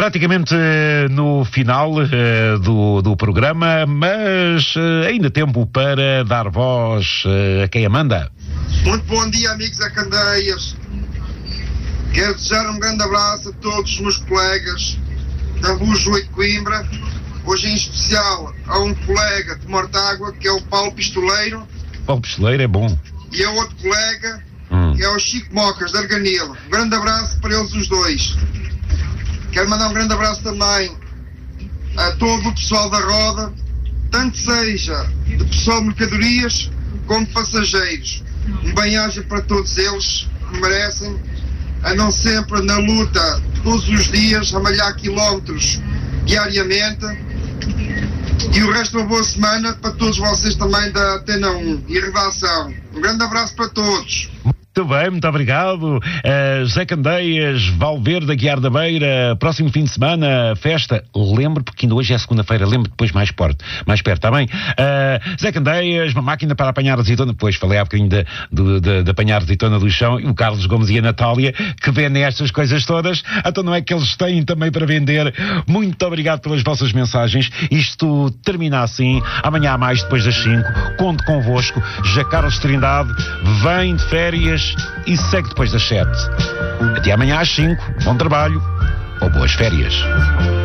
Praticamente no final do programa, mas ainda tempo para dar voz a quem a manda. Muito bom dia, amigos da Candeias. Quero desejar um grande abraço a todos os meus colegas da Luz 8 de Coimbra. Hoje em especial a um colega de Mortágua, que é o Paulo Pistoleiro. Paulo Pistoleiro é bom. E a outro colega, que é o Chico Mocas, de Arganil. Um grande abraço para eles os dois. Quero mandar um grande abraço também a todo o pessoal da roda, tanto seja de pessoal de mercadorias como de passageiros. Um bem-aja para todos eles que merecem, andam sempre na luta todos os dias, a malhar quilómetros diariamente. E o resto uma boa semana para todos vocês também da Antena 1 e redação. Um grande abraço para todos. Muito bem, muito obrigado. José Candeias, Valverde, Aguiar da Beira, próximo fim de semana, festa. Lembro, porque ainda hoje é segunda-feira, lembro depois mais perto, está bem? José Candeias, uma máquina para apanhar a azeitona, depois falei há bocadinho de apanhar a azeitona do chão, e o Carlos Gomes e a Natália, que vendem estas coisas todas, então não é que eles têm também para vender. Muito obrigado pelas vossas mensagens. Isto termina assim, amanhã há mais, depois das 5, conto convosco. Já Carlos Trindade vem de férias e segue depois das 7. Até amanhã às 5. Bom trabalho ou boas férias.